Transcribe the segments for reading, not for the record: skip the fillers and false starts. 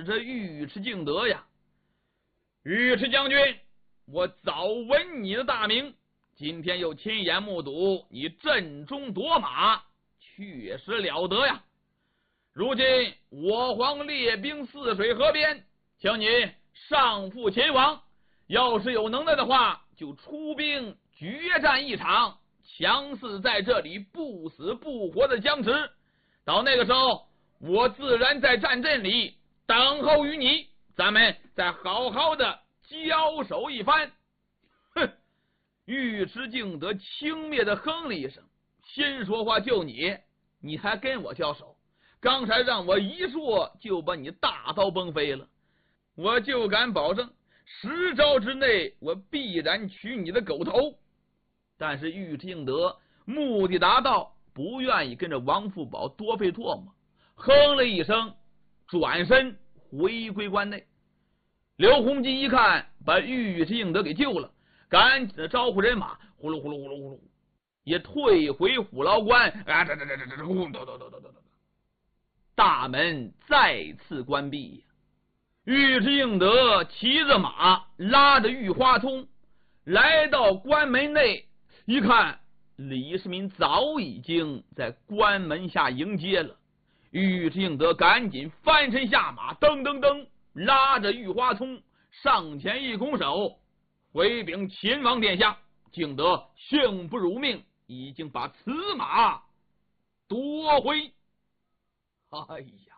是这尉迟敬德呀。尉迟将军，我早闻你的大名，今天又亲眼目睹你阵中夺马，确实了得呀。如今我皇列兵泗水河边，请你上赴秦王，要是有能耐的话，就出兵决战一场，强似在这里不死不活的僵持。到那个时候，我自然在战阵里等候于你，咱们再好好的交手一番。哼！尉迟敬德轻蔑的哼了一声，先说话就你还跟我交手？刚才让我一说就把你大刀崩飞了，我就敢保证10招之内我必然取你的狗头。但是尉迟敬德目的达到，不愿意跟着王富宝多费唾沫，哼了一声，转身回归关内。刘洪基一看把尉迟敬德给救了，赶紧招呼人马，呼噜呼噜呼噜呼噜，也退回虎牢关。大门再次关闭。尉迟敬德骑着马，拉着玉花聪来到关门内，一看李世民早已经在关门下迎接了。尉迟敬德赶紧翻身下马，噔噔噔，拉着玉花聪上前一拱手，回禀秦王殿下，敬德幸不辱命，已经把此马夺回。哎呀，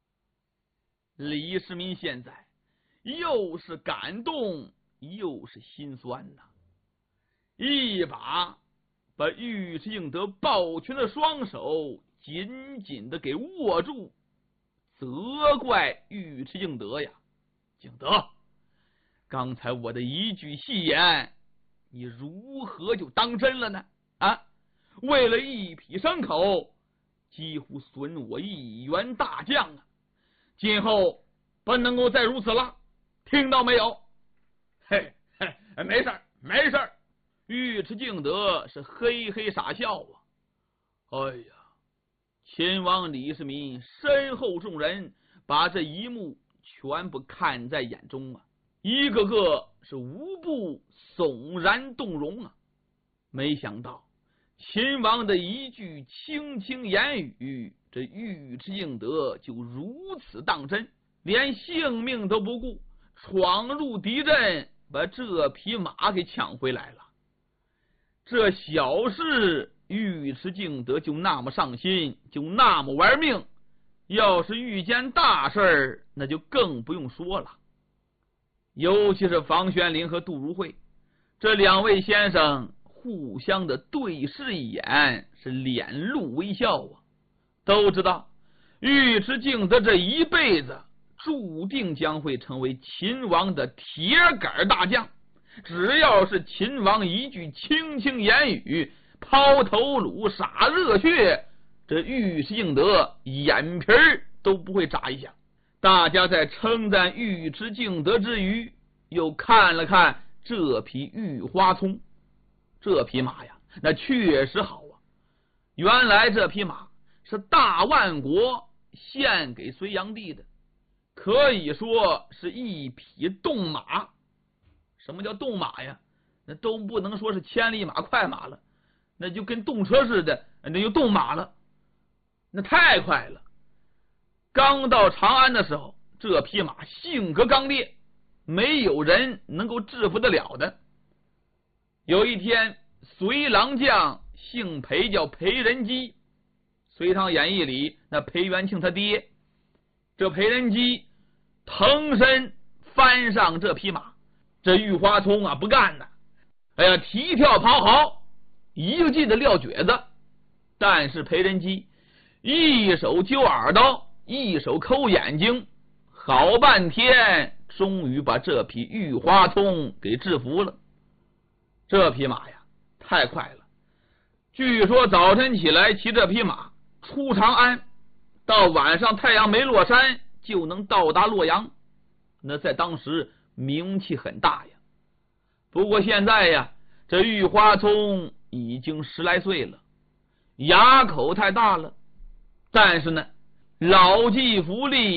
李世民现在又是感动又是心酸呐，一把把尉迟敬德抱拳的双手紧紧的给握住，责怪尉迟敬德呀，敬德，刚才我的一句戏言，你如何就当真了呢？啊，为了一匹牲口，几乎损我一员大将啊！今后不能够再如此了，听到没有？嘿嘿，没事没事。尉迟敬德是嘿嘿傻笑啊！哎呀，秦王李世民身后众人把这一幕全部看在眼中啊，一个个是无不悚然动容啊！没想到秦王的一句轻轻言语，这尉迟敬德就如此当真，连性命都不顾，闯入敌阵，把这匹马给抢回来了。这小事尉迟敬德就那么上心，就那么玩命，要是遇见大事那就更不用说了。尤其是房玄龄和杜如晦这两位先生互相的对视一眼，是脸露微笑啊。都知道尉迟敬德这一辈子注定将会成为秦王的铁杆大将，只要是秦王一句轻轻言语，抛头颅洒热血，这尉迟敬德眼皮都不会眨一下。大家在称赞尉迟敬德之余，又看了看这匹玉花葱，这匹马呀，那确实好啊。原来这匹马是大万国献给隋炀帝的，可以说是一匹动马。什么叫动马呀？那都不能说是千里马快马了，那就跟动车似的，那就动马了，那太快了。刚到长安的时候，这匹马性格刚烈，没有人能够制服得了的。有一天，隋郎将姓裴，叫裴仁基，隋唐演义里那裴元庆他爹，这裴仁基腾身翻上这匹马，这玉花聪啊不干呢，哎呀，踢跳跑好，一个劲的撂蹶子。但是裴仁基一手揪耳朵，一手抠眼睛，好半天终于把这匹玉花聪给制服了。这匹马呀太快了，据说早晨起来骑这匹马出长安，到晚上太阳没落山就能到达洛阳，那在当时名气很大呀。不过现在呀，这玉花聪已经10来岁了，牙口太大了，但是呢，老骥伏枥，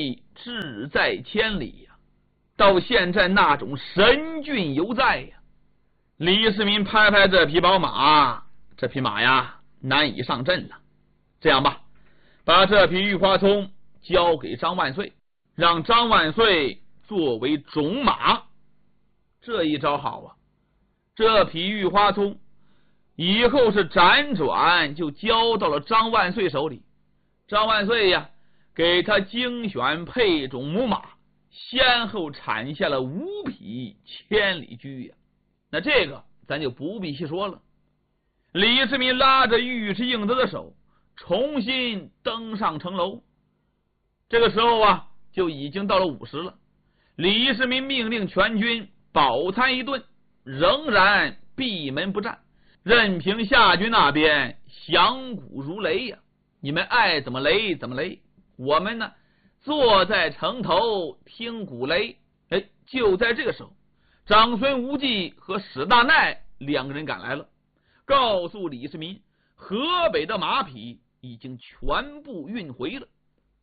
志在千里呀，到现在那种神韵犹在呀。李世民拍拍这匹宝马，这匹马呀难以上阵了。这样吧，把这匹玉花葱交给张万岁，让张万岁作为种马。这一招好啊，这匹玉花葱以后是辗转就交到了张万岁手里。张万岁呀，给他精选配种母马，先后产下了5匹千里驹呀。那这个咱就不必细说了。李世民拉着尉迟敬德的手，重新登上城楼。这个时候啊，就已经到了午时了。李世民命令全军饱餐一顿，仍然闭门不战，任凭夏军那边响鼓如雷呀。你们爱怎么雷怎么雷，我们呢坐在城头听鼓雷。就在这个时候，长孙无忌和史大钫2个人赶来了，告诉李世民河北的马匹已经全部运回了。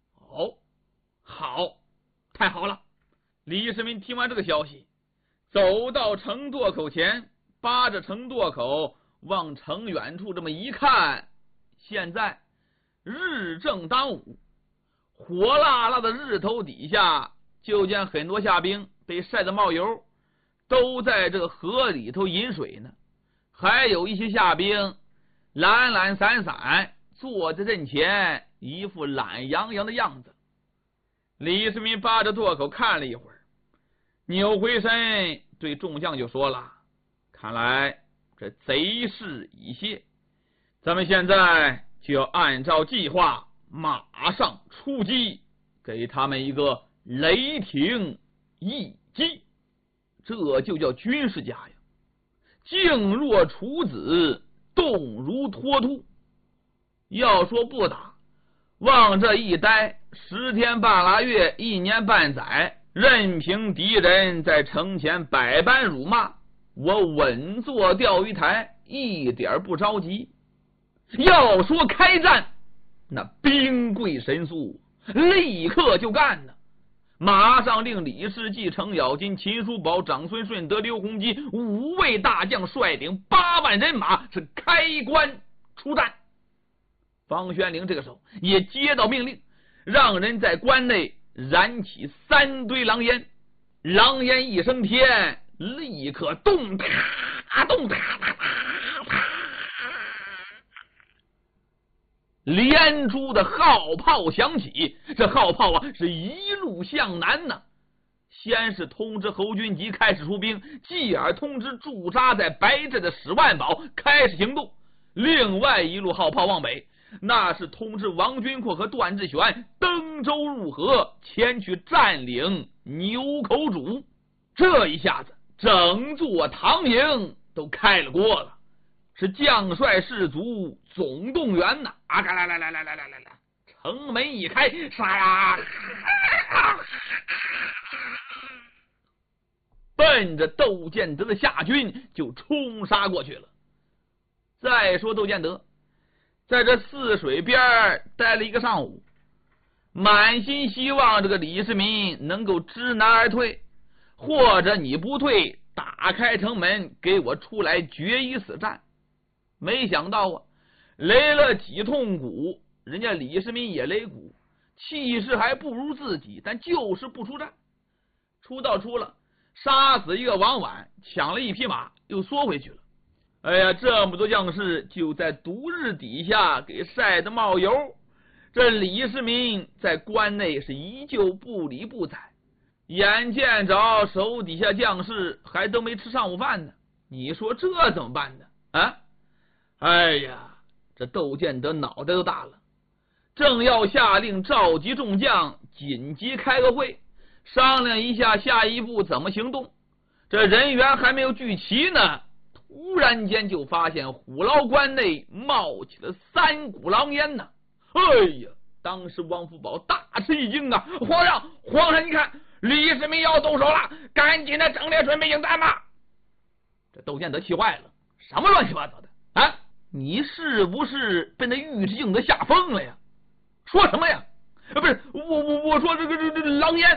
好，太好了。李世民听完这个消息，走到城垛口前，扒着城垛口往城远处这么一看，现在日正当午，火辣辣的日头底下，就见很多下兵被晒得冒油，都在这个河里头饮水呢。还有一些下兵懒懒散散坐在阵前，一副懒洋洋的样子。李世民扒着垛口看了一会儿，扭回身对众将就说了：看来这贼势已歇，咱们现在就要按照计划马上出击，给他们一个雷霆一击。这就叫军事家呀，静若处子，动如脱兔。要说不打，往这一待，10天半拉月，1年半载，任凭敌人在城前百般辱骂，我稳坐钓鱼台，一点不着急。要说开战，那兵贵神速，立刻就干呢。马上令李世继、程咬金、秦叔宝、长孙顺德、刘洪基5位大将率领8万人马是开关出战。方玄龄这个时候也接到命令，让人在关内燃起3堆狼烟，狼烟一升天，立刻动哒动哒，连珠的号炮响起。这号炮啊是一路向南呢，先是通知侯君集开始出兵，继而通知驻扎在白镇的史万宝开始行动。另外一路号炮往北，那是通知王君阔和段志玄登舟入河，前去占领牛口渚。这一下子整座唐营都开了锅了，是将帅士卒总动员呐！来，城门一开，杀呀！奔着窦建德的夏军就冲杀过去了。再说窦建德在这泗水边待了一个上午，满心希望这个李世民能够知难而退，或者你不退，打开城门给我出来决一死战。没想到啊，擂了几通鼓，人家李世民也擂鼓，气势还不如自己，但就是不出战。出了，杀死一个王绾，抢了一匹马，又缩回去了。哎呀，这么多将士就在毒日底下给晒得冒油。这李世民在关内是依旧不理不睬，眼见着手底下将士还都没吃上午饭呢，你说这怎么办呢？啊！哎呀，这窦建德脑袋都大了，正要下令召集众将紧急开个会，商量一下下一步怎么行动。这人员还没有聚齐呢，突然间就发现虎牢关内冒起了3股狼烟呢。哎呀，当时王福宝大吃一惊啊！皇上，你看李世民要动手了，赶紧的整列准备迎战吧。这窦建德气坏了，什么乱七八糟的啊！你是不是被那尉迟敬德吓疯了呀？说什么呀？ 不是我说这狼烟。